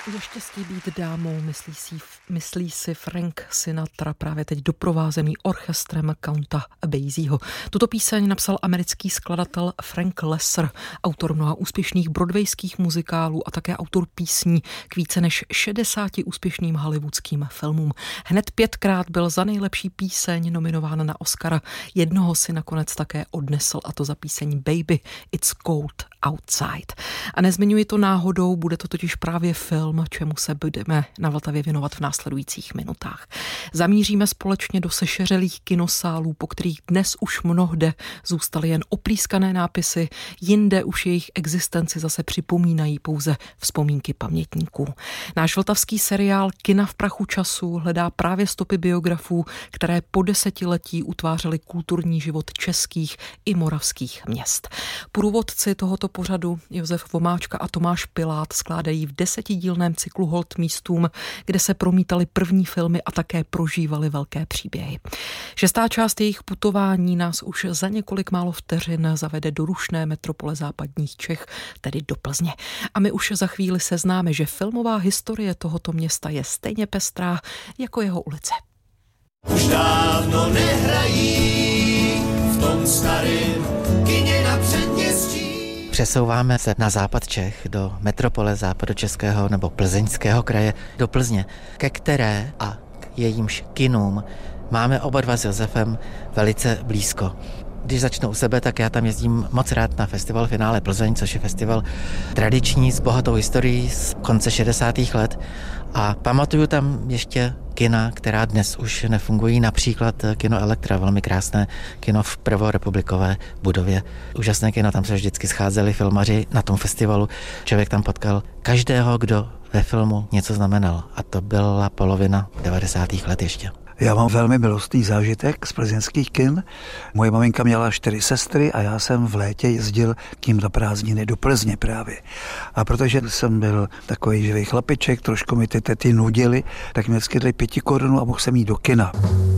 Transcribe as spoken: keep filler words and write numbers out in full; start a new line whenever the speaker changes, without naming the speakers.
Je štěstí být dámou, myslí si, myslí si Frank Sinatra, právě teď doprovázený orchestrem Counta Basieho. Tuto píseň napsal americký skladatel Frank Loesser, autor mnoha úspěšných broadwayských muzikálů a také autor písní k více než šedesáti úspěšným hollywoodským filmům. Hned pětkrát byl za nejlepší píseň nominován na Oscara. Jednoho si nakonec také odnesl, a to za píseň Baby, It's Cold Outside. A nezmiňuji to náhodou, bude to totiž právě film, čemu se budeme na Vltavě věnovat v následujících minutách. Zamíříme společně do sešeřelých kinosálů, po kterých dnes už mnohde zůstaly jen oplískané nápisy, jinde už jejich existenci zase připomínají pouze vzpomínky pamětníků. Náš vltavský seriál Kina v prachu času hledá právě stopy biografů, které po desetiletí utvářely kulturní život českých i moravských měst. Průvodci tohoto pořadu Josef Vomáčka a Tomáš Pilát skládají v desetidílném cyklu Hold místům, kde se promítaly první filmy a také prožívaly velké příběhy. Šestá část jejich putování nás už za několik málo vteřin zavede do rušné metropole západních Čech, tedy do Plzně. A my už za chvíli seznáme, že filmová historie tohoto města je stejně pestrá jako jeho ulice.
Už dávno nehrají v tom starém kině na předměstí.
Přesouváme se na západ Čech, do metropole západočeského nebo plzeňského kraje, do Plzně, ke které a k jejímž kinům máme oba dva s Josefem velice blízko. Když začnu u sebe, tak já tam jezdím moc rád na festival Finále Plzeň, což je festival tradiční s bohatou historií z konce šedesátých let. A pamatuju tam ještě kina, která dnes už nefungují, například kino Elektra, velmi krásné kino v prvorepublikové budově. Úžasné kino, tam se vždycky scházeli filmaři na tom festivalu. Člověk tam potkal každého, kdo ve filmu něco znamenal. A to byla polovina devadesátých let ještě.
Já mám velmi milostný zážitek z plzeňských kin. Moje maminka měla čtyři sestry a já jsem v létě jezdil k ním na prázdniny do Plzně právě. A protože jsem byl takový živý chlapiček, trošku mi ty tety nudili, tak mi vždycky dali pěti korunů a mohl jsem jít do kina.